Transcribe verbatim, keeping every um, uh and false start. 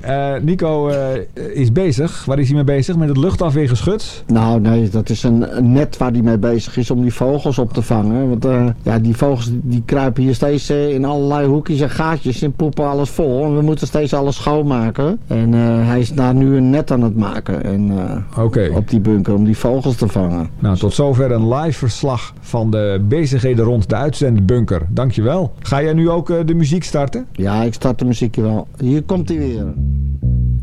uh, Nico uh, is bezig. Waar is hij mee bezig? Met het luchtafweergeschut? Nou, nee, dat is een, een net waar hij mee bezig is om die vogels op te vangen. Want uh, ja, die vogels die kruipen hier steeds uh, in allerlei hoekjes en gaatjes en poepen alles vol. En we moeten steeds alles schoonmaken. En uh, hij is daar nu een net aan het maken. En, uh, okay. Op die bunker om die vogels te vangen. Nou, tot zover een live verslag van de bezigheden rond de uitzendbunker. Dankjewel. Ga jij nu ook uh, de muziek starten? Ja, ik start de muziekje wel. Hier komt hij weer.